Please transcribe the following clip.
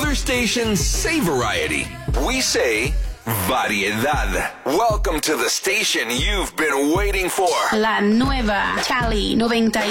Other stations say variety. We say variedad. Welcome to the station you've been waiting for. La nueva Cali 90.